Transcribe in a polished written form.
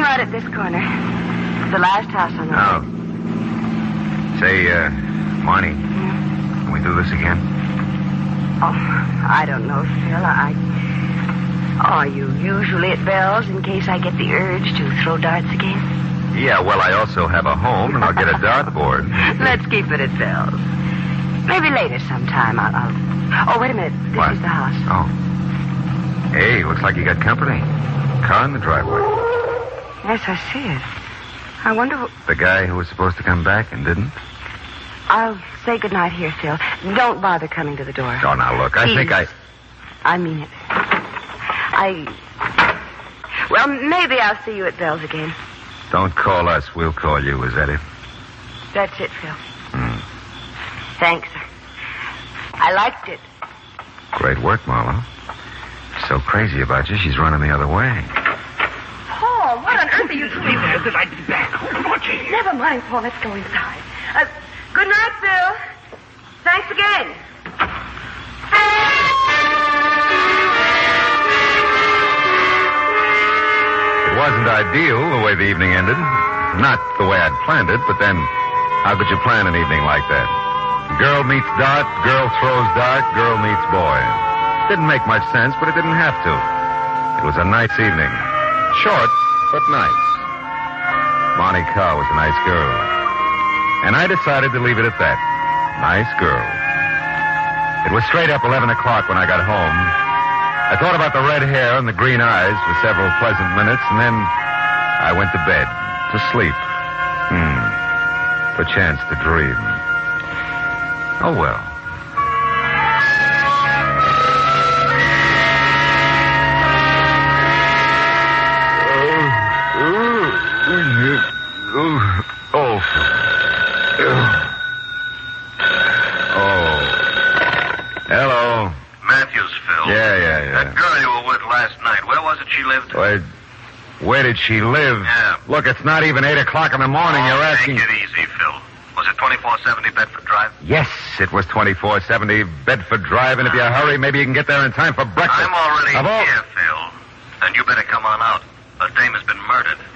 right at this corner. It's the last house on the Oh. Say, Marnie, Hmm? can we do this again? Oh, I don't know, Phil. Are you usually at Bell's in case I get the urge to throw darts again? Yeah, well, I also have a home, and I'll get a dartboard. Let's keep it at Bell's. Maybe later sometime I'll... Oh, wait a minute. This What? is the house. Oh. Hey, looks like you got company. Car in the driveway. Yes, I see it. I wonder what... The guy who was supposed to come back and didn't? I'll say goodnight here, Phil. Don't bother coming to the door. Oh, now, look, I think I... I mean it. Well, maybe I'll see you at Bell's again. Don't call us. We'll call you. Is that it? That's it, Phil. Thanks. I liked it. Great work, Marlo. So crazy about you, she's running the other way. Paul, what on earth are you doing? That I'd be back. Watching. Never mind, Paul. Let's go inside. Good night, Phil. Thanks again. It wasn't ideal the way the evening ended. Not the way I'd planned it, but then how could you plan an evening like that? Girl meets dart, girl throws dart, girl meets boy. Didn't make much sense, but it didn't have to. It was a nice evening. Short, but nice. Monty Carr was a nice girl. And I decided to leave it at that. Nice girl. It was straight up 11 o'clock when I got home. I thought about the red hair and the green eyes for several pleasant minutes, and then I went to bed, to sleep. Perchance to dream. Oh, well. Hello. Matthews, Phil. Yeah. That girl you were with last night, where was it she lived? Where did she live? Yeah. Look, it's not even 8 o'clock in the morning. You're asking... Take it easy, Phil. Was it 2470 Bedford Drive? Yes, it was 2470 Bedford Drive, and if you hurry, maybe you can get there in time for breakfast. I'm already here, Phil. And you better come on out. A dame has been murdered.